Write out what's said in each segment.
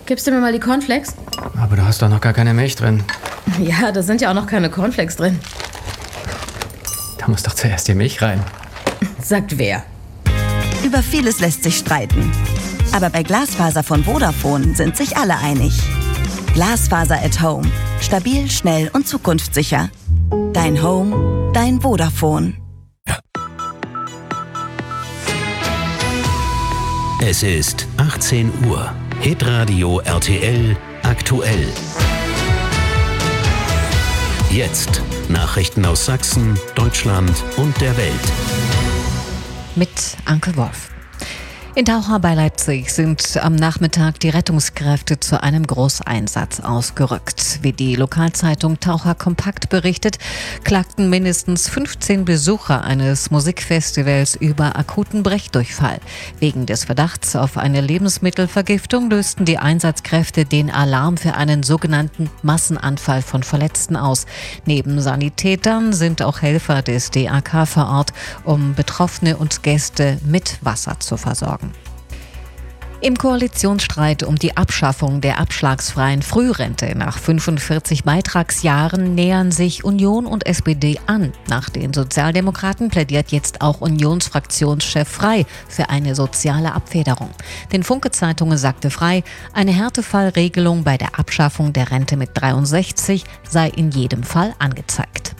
gibst du mir mal die Cornflakes? Aber du hast doch noch gar keine Milch drin. Ja, da sind ja auch noch keine Cornflakes drin. Da muss doch zuerst die Milch rein. Sagt wer? Über vieles lässt sich streiten. Aber bei Glasfaser von Vodafone sind sich alle einig. Glasfaser at Home. Stabil, schnell und zukunftssicher. Dein Home, dein Vodafone. Es ist 18 Uhr. Hitradio RTL aktuell. Jetzt Nachrichten aus Sachsen, Deutschland und der Welt. Mit Anke Wolf. In Taucher bei Leipzig sind am Nachmittag die Rettungskräfte zu einem Großeinsatz ausgerückt. Wie die Lokalzeitung Taucher Kompakt berichtet, klagten mindestens 15 Besucher eines Musikfestivals über akuten Brechdurchfall. Wegen des Verdachts auf eine Lebensmittelvergiftung lösten die Einsatzkräfte den Alarm für einen sogenannten Massenanfall von Verletzten aus. Neben Sanitätern sind auch Helfer des DAK vor Ort, um Betroffene und Gäste mit Wasser zu versorgen. Im Koalitionsstreit um die Abschaffung der abschlagsfreien Frührente nach 45 Beitragsjahren nähern sich Union und SPD an. Nach den Sozialdemokraten plädiert jetzt auch Unionsfraktionschef Frey für eine soziale Abfederung. Den Funke-Zeitungen sagte Frey, eine Härtefallregelung bei der Abschaffung der Rente mit 63 sei in jedem Fall angezeigt.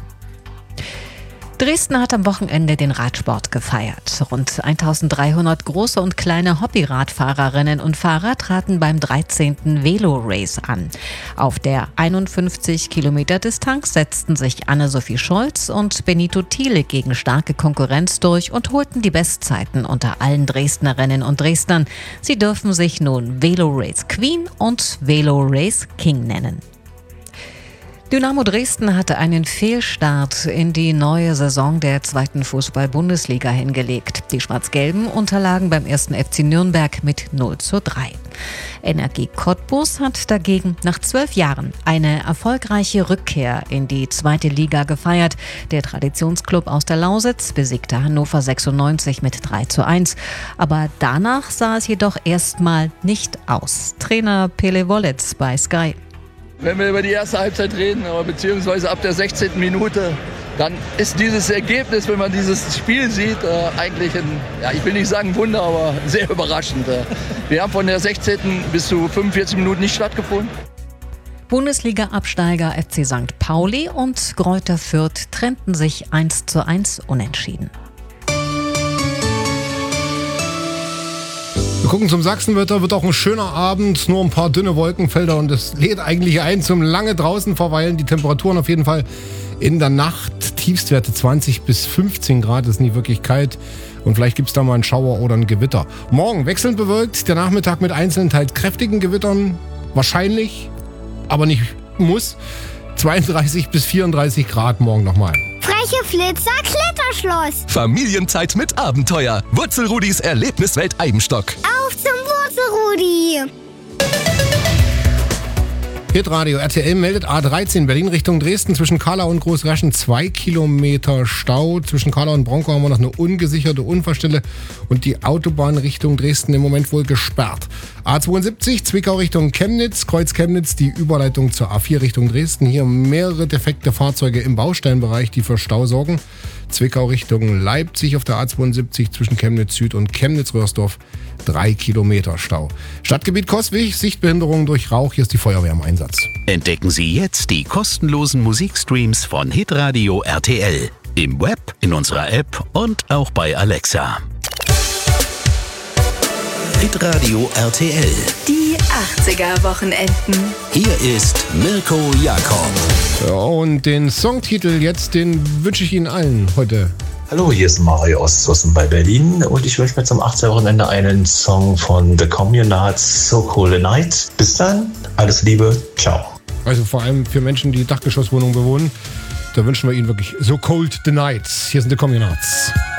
Dresden hat am Wochenende den Radsport gefeiert. Rund 1300 große und kleine Hobbyradfahrerinnen und Fahrer traten beim 13. Velo-Race an. Auf der 51-Kilometer-Distanz setzten sich Anne-Sophie Scholz und Benito Thiele gegen starke Konkurrenz durch und holten die Bestzeiten unter allen Dresdnerinnen und Dresdnern. Sie dürfen sich nun Velo-Race Queen und Velo-Race King nennen. Dynamo Dresden hatte einen Fehlstart in die neue Saison der 2. Fußball-Bundesliga hingelegt. Die Schwarz-Gelben unterlagen beim 1. FC Nürnberg mit 0:3. Energie Cottbus hat dagegen nach 12 Jahren eine erfolgreiche Rückkehr in die 2. Liga gefeiert. Der Traditionsklub aus der Lausitz besiegte Hannover 96 mit 3:1. Aber danach sah es jedoch erstmal nicht aus. Trainer Pele Wollitz bei Sky. Wenn wir über die erste Halbzeit reden, beziehungsweise ab der 16. Minute, dann ist dieses Ergebnis, wenn man dieses Spiel sieht, eigentlich ich will nicht sagen Wunder, aber sehr überraschend. Wir haben von der 16. bis zu 45 Minuten nicht stattgefunden. Bundesliga-Absteiger FC St. Pauli und Greuther Fürth trennten sich 1:1 unentschieden. Wir gucken zum Sachsenwetter, wird auch ein schöner Abend, nur ein paar dünne Wolkenfelder und es lädt eigentlich ein zum lange draußen verweilen. Die Temperaturen auf jeden Fall in der Nacht, Tiefstwerte 20 bis 15 Grad, ist nicht wirklich kalt und vielleicht gibt es da mal einen Schauer oder ein Gewitter. Morgen wechselnd bewölkt, der Nachmittag mit einzelnen teils kräftigen Gewittern, wahrscheinlich, aber nicht muss. 32 bis 34 Grad morgen nochmal. Freche Flitzer, Kletterschloss. Familienzeit mit Abenteuer. Wurzelrudis Erlebniswelt Eibenstock. Auf zum Wurzelrudi. Hitradio RTL meldet A13 Berlin Richtung Dresden zwischen Kahlau und Großraschen 2 Kilometer Stau. Zwischen Kahlau und Bronkow haben wir noch eine ungesicherte Unfallstelle und die Autobahn Richtung Dresden im Moment wohl gesperrt. A72 Zwickau Richtung Chemnitz, Kreuz Chemnitz, die Überleitung zur A4 Richtung Dresden. Hier mehrere defekte Fahrzeuge im Bausteinbereich, die für Stau sorgen. Zwickau Richtung Leipzig auf der A72 zwischen Chemnitz Süd und Chemnitz-Röhrsdorf 3 Kilometer Stau. Stadtgebiet Coswig, Sichtbehinderung durch Rauch, hier ist die Feuerwehr im Einsatz. Entdecken Sie jetzt die kostenlosen Musikstreams von Hitradio RTL. Im Web, in unserer App und auch bei Alexa. Hitradio RTL. Die 80er-Wochenenden. Hier ist Mirko Jakob. Ja, und den Songtitel jetzt, den wünsche ich Ihnen allen heute. Hallo, hier ist Mario aus Zossen bei Berlin und ich wünsche mir zum 80er-Wochenende einen Song von The Communards, So Cold a Night. Bis dann, alles Liebe, ciao. Also vor allem für Menschen, die Dachgeschosswohnungen bewohnen, da wünschen wir Ihnen wirklich So Cold the Night. Hier sind The Communards.